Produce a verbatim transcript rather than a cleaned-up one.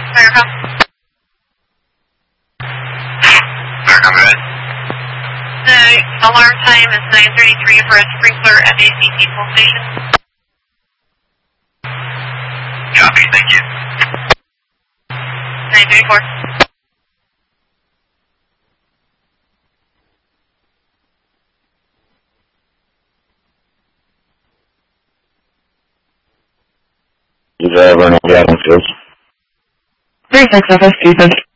Fire call. Fire call, go ahead. The alarm time is nine thirty-three for a sprinkler at A C T full station. Copy, thank you. nine thirty-four. Is there ever an Adams field? three six F S,